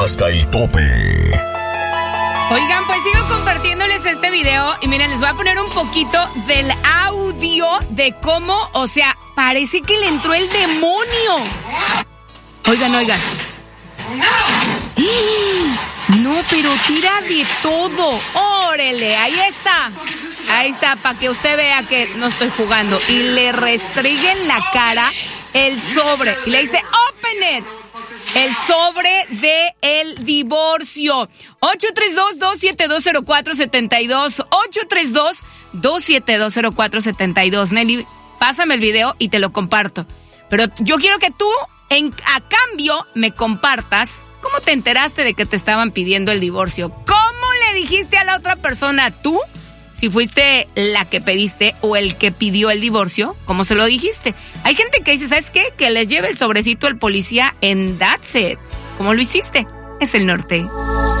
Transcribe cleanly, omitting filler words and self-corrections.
hasta el tope. Oigan, pues sigo compartiéndoles este video y miren, les voy a poner un poquito del audio de cómo, o sea, parece que le entró el demonio. Oigan. No, pero tira de todo. ¡Órale! Ahí está, para que usted vea que no estoy jugando. Y le restringe en la cara el sobre y le dice, ¡Open it! El sobre de el divorcio. 832-272-0472. 832-272-0472. Nelly, pásame el video y te lo comparto. Pero yo quiero que tú, a cambio, me compartas cómo te enteraste de que te estaban pidiendo el divorcio. ¿Cómo le dijiste a la otra persona tú? Si fuiste la que pediste o el que pidió el divorcio, ¿cómo se lo dijiste? Hay gente que dice, ¿sabes qué? Que les lleve el sobrecito al policía en That's It. ¿Cómo lo hiciste? Es el norte.